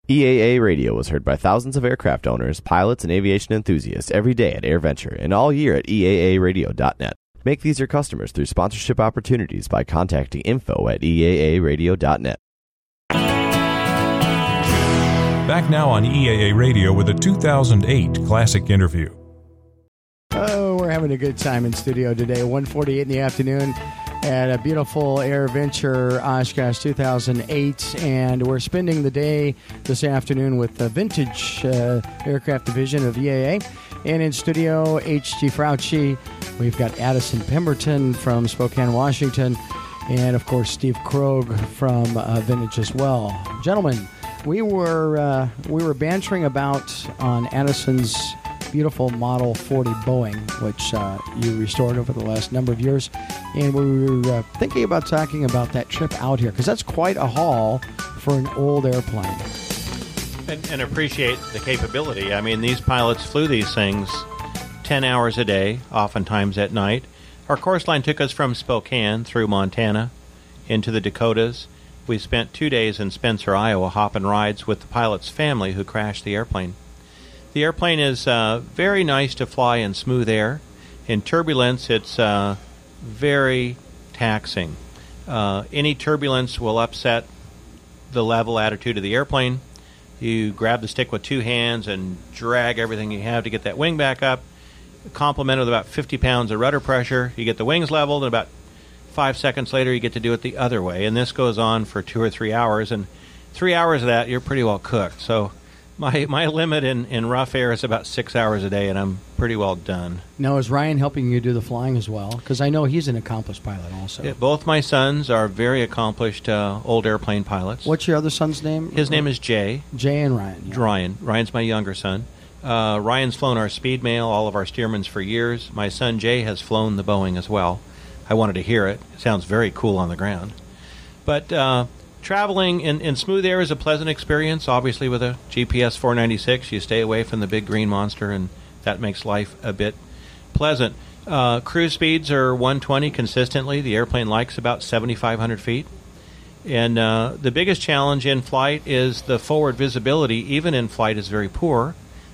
EAA Radio was heard by thousands of aircraft owners, pilots, and aviation enthusiasts every day at AirVenture and all year at EAAradio.net. Make these your customers through sponsorship opportunities by contacting info@EAAradio.net. Back now on EAA Radio with a 2008 classic interview. Oh, we're having a good time in studio today, 1:48 in the afternoon at a beautiful AirVenture Oshkosh 2008, and we're spending the day this afternoon with the vintage aircraft division of EAA. And in studio, H.G. Frautschi, we've got Addison Pemberton from Spokane, Washington, and of course Steve Krogh from Vintage as well. Gentlemen, we were bantering about on Addison's beautiful Model 40 Boeing, which you restored over the last number of years, and we were thinking about talking about that trip out here, because that's quite a haul for an old airplane. And appreciate the capability. I mean, these pilots flew these things 10 hours a day, oftentimes at night. Our course line took us from Spokane through Montana into the Dakotas. We spent 2 days in Spencer, Iowa, hopping rides with the pilot's family who crashed the airplane. The airplane is very nice to fly in smooth air. In turbulence, it's very taxing. Any turbulence will upset the level attitude of the airplane. You grab the stick with two hands and drag everything you have to get that wing back up. Complement with about 50 pounds of rudder pressure. You get the wings leveled, and about 5 seconds later you get to do it the other way. And this goes on for 2 or 3 hours. And 3 hours of that, you're pretty well cooked. So my limit in rough air is about 6 hours a day, and I'm pretty well done. Now, is Ryan helping you do the flying as well? Because I know he's an accomplished pilot also. Yeah, both my sons are very accomplished old airplane pilots. What's your other son's name? His name is Jay. Jay and Ryan. Yeah. Ryan's my younger son. Ryan's flown our Speedmail, all of our Stearmans for years. My son Jay has flown the Boeing as well. I wanted to hear it. It sounds very cool on the ground. But traveling in smooth air is a pleasant experience. Obviously, with a GPS 496, you stay away from the big green monster, and that makes life a bit pleasant. Cruise speeds are 120 consistently. The airplane likes about 7,500 feet. And the biggest challenge in flight is the forward visibility, even in flight, is very poor.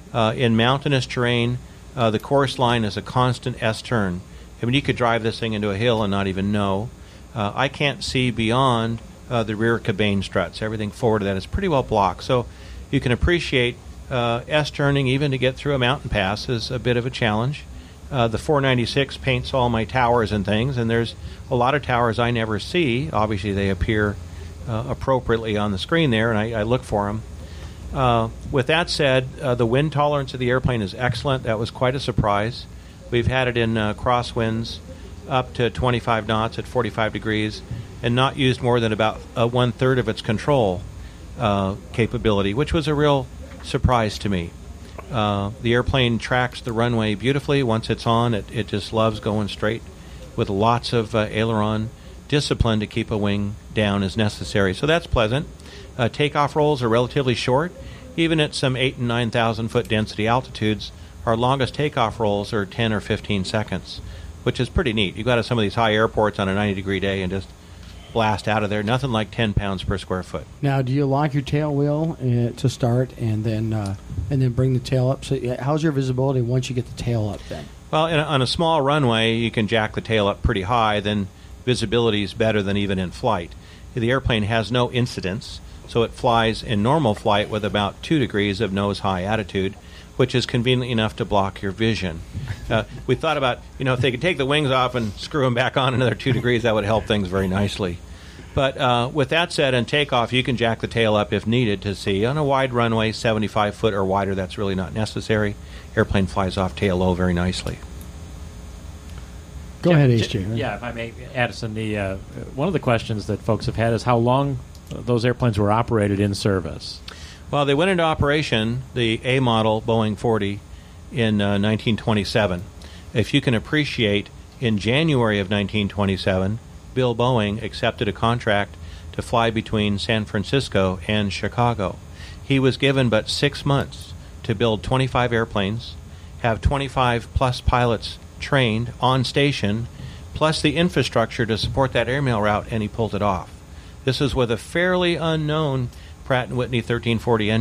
In mountainous terrain, the course line is a constant S-turn. I mean, you could drive this thing into a hill and not even know. I can't see beyond the rear cabane struts. Everything forward of that is pretty well blocked. So you can appreciate S-turning, even to get through a mountain pass, is a bit of a challenge. The 496 paints all my towers and things, and there's a lot of towers I never see. Obviously, they appear appropriately on the screen there, and I look for them. With that said, the wind tolerance of the airplane is excellent. That was quite a surprise. We've had it in crosswinds up to 25 knots at 45 degrees and not used more than about one-third of its control capability, which was a real surprise to me. The airplane tracks the runway beautifully. Once it's on, it just loves going straight with lots of aileron discipline to keep a wing down as necessary. So that's pleasant. Takeoff rolls are relatively short. Even at some 8,000 and 9,000 foot density altitudes, our longest takeoff rolls are 10 or 15 seconds, which is pretty neat. You go to some of these high airports on a 90-degree day and just blast out of there. Nothing like 10 pounds per square foot. Now, do you lock your tail wheel to start and then bring the tail up? So how's your visibility once you get the tail up then? Well, on a small runway, you can jack the tail up pretty high. Then visibility is better than even in flight. The airplane has no incidence, so it flies in normal flight with about 2 degrees of nose-high attitude, which is convenient enough to block your vision. We thought about, if they could take the wings off and screw them back on another 2 degrees, that would help things very nicely. But with that said, in takeoff, you can jack the tail up if needed to see. On a wide runway, 75 foot or wider, that's really not necessary. Airplane flies off tail low very nicely. Go ahead, HJ. Yeah, if I may, Addison, one of the questions that folks have had is how long those airplanes were operated in service. Well, they went into operation, the A model Boeing 40, in 1927. If you can appreciate, in January of 1927, Bill Boeing accepted a contract to fly between San Francisco and Chicago. He was given but 6 months to build 25 airplanes, have 25-plus pilots trained on station, plus the infrastructure to support that airmail route, and he pulled it off. This is with a fairly unknown Pratt & Whitney 1340 engine.